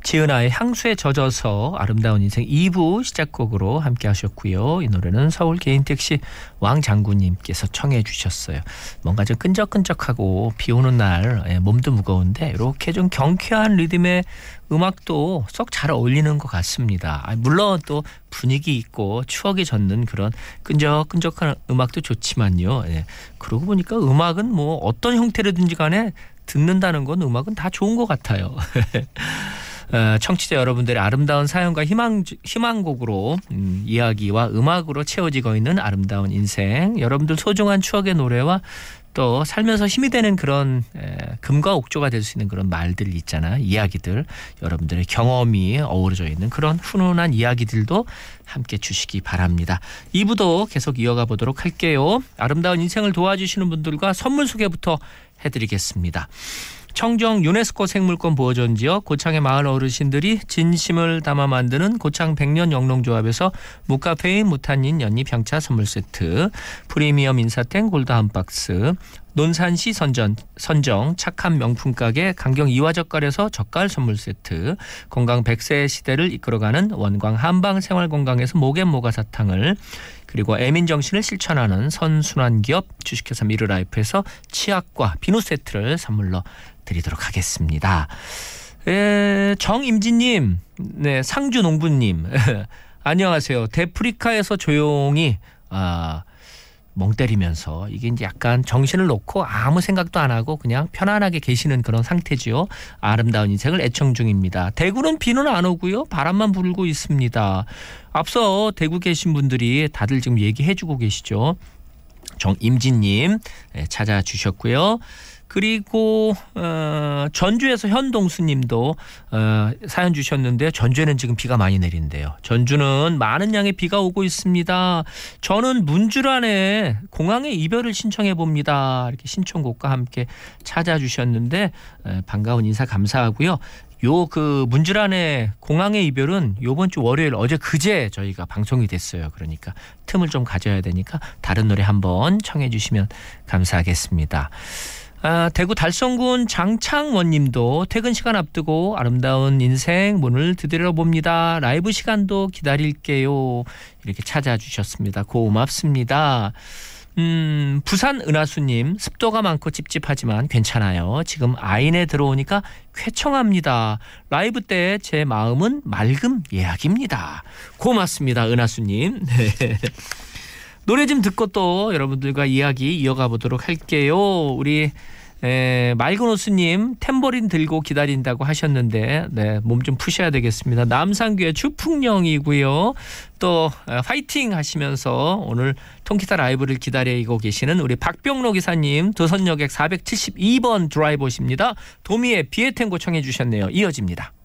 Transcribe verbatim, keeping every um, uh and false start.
지은아의 향수에 젖어서 아름다운 인생 이 부 시작곡으로 함께 하셨고요. 이 노래는 서울 개인택시 왕장군님께서 청해 주셨어요. 뭔가 좀 끈적끈적하고 비 오는 날 몸도 무거운데 이렇게 좀 경쾌한 리듬의 음악도 썩 잘 어울리는 것 같습니다. 물론 또 분위기 있고 추억이 젖는 그런 끈적끈적한 음악도 좋지만요. 예. 그러고 보니까 음악은 뭐 어떤 형태로든지 간에 듣는다는 건 음악은 다 좋은 것 같아요. 청취자 여러분들의 아름다운 사연과 희망, 희망곡으로 음, 이야기와 음악으로 채워지고 있는 아름다운 인생, 여러분들 소중한 추억의 노래와 또 살면서 힘이 되는 그런 에, 금과 옥조가 될 수 있는 그런 말들 있잖아, 이야기들, 여러분들의 경험이 어우러져 있는 그런 훈훈한 이야기들도 함께 주시기 바랍니다. 이 부도 계속 이어가 보도록 할게요. 아름다운 인생을 도와주시는 분들과 선물 소개부터 해드리겠습니다. 청정 유네스코 생물권 보호전지역 고창의 마을 어르신들이 진심을 담아 만드는 고창 백년 영농조합에서 무카페인 무탄닌 연잎 향차 선물 세트, 프리미엄 인사땡 골드 한 박스, 논산시 선전, 선정 착한 명품 가게 강경 이화젓갈에서 젓갈 선물 세트, 건강 백 세 시대를 이끌어가는 원광 한방 생활건강에서 목앤모가 사탕을, 그리고 애민정신을 실천하는 선순환기업 주식회사 미르라이프에서 치약과 비누 세트를 선물로 드리도록 하겠습니다. 에, 정임진님, 네, 상주농부님, 안녕하세요. 데프리카에서 조용히 아, 멍 때리면서 이게 이제 약간 정신을 놓고 아무 생각도 안 하고 그냥 편안하게 계시는 그런 상태지요. 아름다운 인생을 애청 중입니다. 대구는 비는 안 오고요. 바람만 불고 있습니다. 앞서 대구 계신 분들이 다들 지금 얘기해주고 계시죠. 정임진님 찾아주셨고요. 그리고 어, 전주에서 현동수님도 어, 사연 주셨는데 전주에는 지금 비가 많이 내린대요. 전주는 많은 양의 비가 오고 있습니다. 저는 문주란에 공항의 이별을 신청해 봅니다. 이렇게 신청곡과 함께 찾아주셨는데 에, 반가운 인사 감사하고요. 요 그 문주란의 공항의 이별은 요번 주 월요일 어제 그제 저희가 방송이 됐어요. 그러니까 틈을 좀 가져야 되니까 다른 노래 한번 청해 주시면 감사하겠습니다. 아, 대구 달성군 장창원 님도 퇴근 시간 앞두고 아름다운 인생 문을 두드려 봅니다. 라이브 시간도 기다릴게요. 이렇게 찾아주셨습니다. 고맙습니다. 음, 부산 은하수님, 습도가 많고 찝찝하지만 괜찮아요. 지금 아인에 들어오니까 쾌청합니다. 라이브 때 제 마음은 맑음 예약입니다. 고맙습니다, 은하수님. 네. 노래 좀 듣고 또 여러분들과 이야기 이어가 보도록 할게요. 우리 에, 맑은 호수님 탬버린 들고 기다린다고 하셨는데 네, 몸 좀 푸셔야 되겠습니다. 남산교회 주풍령이고요. 또 화이팅 하시면서 오늘 통기타 라이브를 기다리고 계시는 우리 박병로 기사님 도선여객 사백칠십이 번 드라이버십니다. 도미의 비의 탱고 청해 주셨네요. 이어집니다.